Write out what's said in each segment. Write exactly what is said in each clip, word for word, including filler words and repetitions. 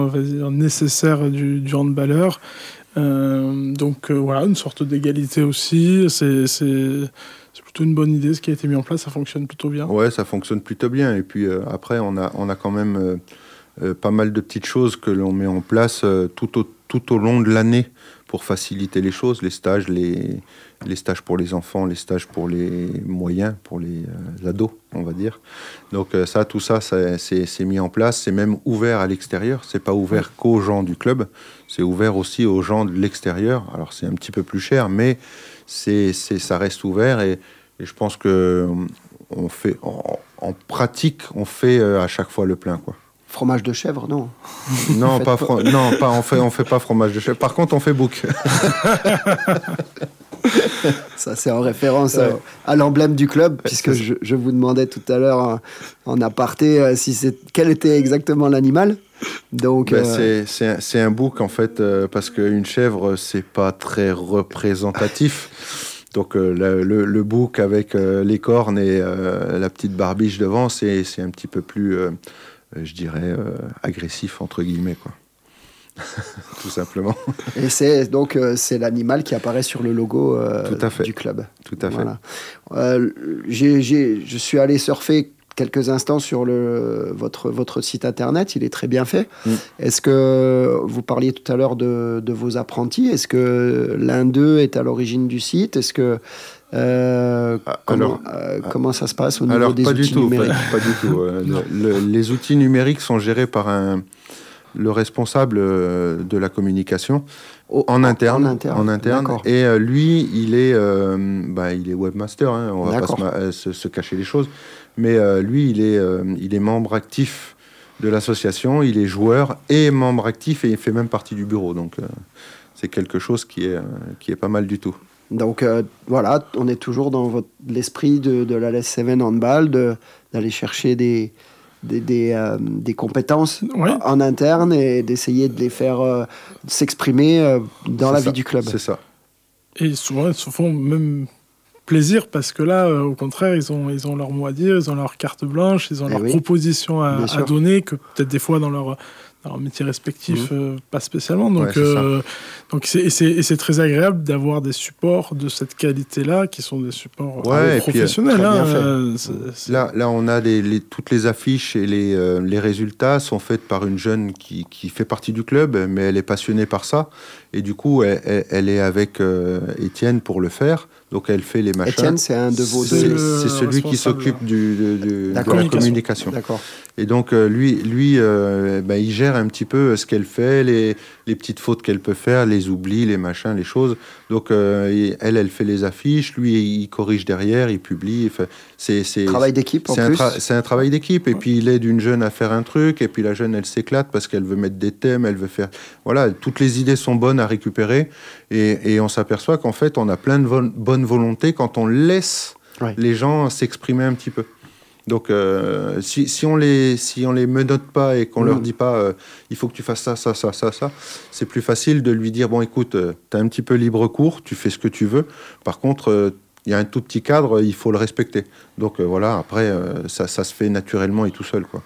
on va dire, nécessaire du, du handballeur. Euh, donc euh, voilà, une sorte d'égalité aussi. C'est, c'est, c'est plutôt une bonne idée ce qui a été mis en place, ça fonctionne plutôt bien. Ouais, ça fonctionne plutôt bien. Et puis euh, après, on a, on a quand même euh, euh, pas mal de petites choses que l'on met en place euh, tout, au, tout au long de l'année pour faciliter les choses, les stages, les, les stages pour les enfants, les stages pour les moyens, pour les euh, ados, on va dire. Donc euh, ça, tout ça, ça c'est, c'est mis en place. C'est même ouvert à l'extérieur. C'est pas ouvert oui. qu'aux gens du club. C'est ouvert aussi aux gens de l'extérieur. Alors c'est un petit peu plus cher, mais c'est, c'est, ça reste ouvert. Et, et je pense que on fait, en, en pratique, on fait euh, à chaque fois le plein, quoi. Fromage de chèvre, non. Non, pas, fro- non pas, on fait, on fait pas fromage de chèvre. Par contre, on fait bouc. Ça, c'est en référence ouais. à, à l'emblème du club, puisque je, je vous demandais tout à l'heure en, en aparté euh, si c'est, quel était exactement l'animal. Donc, ben, euh... c'est, c'est, un, c'est un bouc, en fait, euh, parce qu'une chèvre, c'est pas très représentatif. Donc, euh, le, le, le bouc avec euh, les cornes et euh, la petite barbiche devant, c'est, c'est un petit peu plus... Euh, je dirais, euh, agressif, entre guillemets, quoi. Tout simplement. Et c'est donc euh, c'est l'animal qui apparaît sur le logo euh, Tout à fait. du club. Tout à fait. Voilà. Euh, j'ai, j'ai, je suis allé surfer quelques instants sur le, votre, votre site internet, il est très bien fait. Mm. Est-ce que, vous parliez tout à l'heure de, de vos apprentis, est-ce que l'un d'eux est à l'origine du site ? Est-ce que Euh, comment, alors, euh, comment ça se passe au niveau alors, des pas outils du tout, numériques ? pas, pas du tout. Euh, le, le, les outils numériques sont gérés par un, le responsable de la communication oh, en, interne, en interne. En interne. Et euh, lui, il est, euh, bah, il est webmaster, hein, on va D'accord. pas se, se, se cacher les choses. Mais euh, lui, il est, euh, il est membre actif de l'association, il est joueur et membre actif et il fait même partie du bureau. Donc euh, c'est quelque chose qui est, euh, qui est pas mal du tout. Donc euh, voilà, on est toujours dans votre, l'esprit de, de la L S sept Handball, de, d'aller chercher des, des, des, euh, des compétences oui. en interne et d'essayer de les faire euh, s'exprimer euh, dans c'est la ça, vie du club. C'est ça. Et souvent, ils se font même plaisir parce que là, euh, au contraire, ils ont, ils ont leur mot à dire, ils ont leur carte blanche, ils ont et leur oui. proposition à, à donner, que peut-être des fois dans leur... dans leur métier respectif, mmh. euh, pas spécialement. Donc, ouais, c'est, euh, donc c'est, et c'est, et c'est très agréable d'avoir des supports de cette qualité-là, qui sont des supports ouais, euh, professionnels. Puis, hein, euh, c'est, c'est... Là, là, on a les, les, toutes les affiches et les, euh, les résultats sont faits par une jeune qui, qui fait partie du club, mais elle est passionnée par ça. Et du coup, elle, elle, elle est avec euh, Étienne pour le faire. Donc, elle fait les machins. Étienne, c'est un de vos c'est, deux. C'est celui qui s'occupe du, du, du, de la communication. D'accord. Et donc, euh, lui, lui euh, bah, il gère un petit peu ce qu'elle fait, les, les petites fautes qu'elle peut faire, les oublis, les machins, les choses. Donc, euh, elle, elle fait les affiches. Lui, il corrige derrière, il publie. Enfin, c'est, c'est, travail d'équipe, en c'est plus. Un tra- c'est un travail d'équipe. Et ouais. puis, il aide une jeune à faire un truc. Et puis, la jeune, elle s'éclate parce qu'elle veut mettre des thèmes, elle veut faire... Voilà, toutes les idées sont bonnes à récupérer. Et, et on s'aperçoit qu'en fait, on a plein de vo- bonne volonté quand on laisse ouais. les gens s'exprimer un petit peu. Donc, euh, si, si on les si on les menotte pas et qu'on mmh. leur dit pas, euh, il faut que tu fasses ça, ça, ça, ça, ça, c'est plus facile de lui dire, bon, écoute, euh, t'as un petit peu libre cours, tu fais ce que tu veux. Par contre, euh, il y a un tout petit cadre, il faut le respecter. Donc, euh, voilà, après, euh, ça, ça se fait naturellement et tout seul, quoi.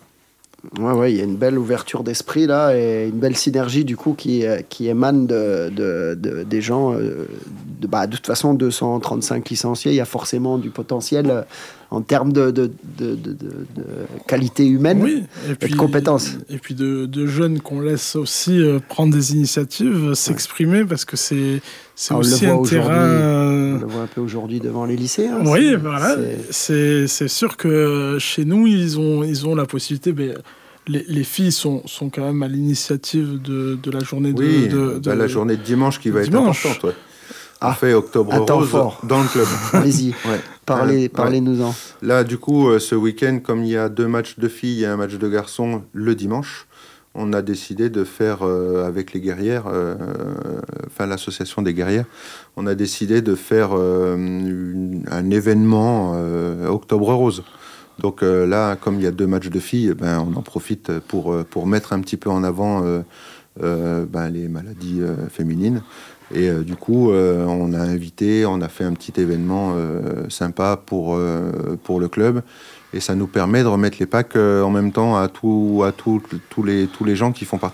Ouais, ouais, il y a une belle ouverture d'esprit là et une belle synergie du coup qui, qui émane de, de, de, des gens. De, bah, de toute façon, deux cent trente-cinq licenciés, il y a forcément du potentiel en termes de, de, de, de, de, de qualité humaine oui, et, et puis, de compétences. Et puis de, de jeunes qu'on laisse aussi prendre des initiatives, s'exprimer, ouais. parce que c'est, c'est Alors, aussi un terrain... On le voit un peu aujourd'hui devant les lycées. Hein, oui, c'est, voilà. C'est... C'est, c'est sûr que chez nous, ils ont, ils ont la possibilité... Mais les, les filles sont, sont quand même à l'initiative de, de la journée de... Oui, de, de, bah, la journée de dimanche qui va dimanche. être importante, ouais. On Ah, fait Octobre Rose fort. Dans le club. Allez-y, ouais. Parlez, euh, parlez-nous-en. Là, du coup, euh, ce week-end, comme il y a deux matchs de filles et un match de garçons le dimanche, on a décidé de faire euh, avec les guerrières, euh, enfin l'association des guerrières, on a décidé de faire euh, une, un événement euh, Octobre Rose. Donc euh, là, comme il y a deux matchs de filles, ben, on en profite pour, pour mettre un petit peu en avant euh, euh, ben, les maladies euh, féminines. Et euh, du coup, euh, on a invité, on a fait un petit événement euh, sympa pour, euh, pour le club. Et ça nous permet de remettre les packs euh, en même temps à, tout, à tout, tous, les, tous les gens qui font partie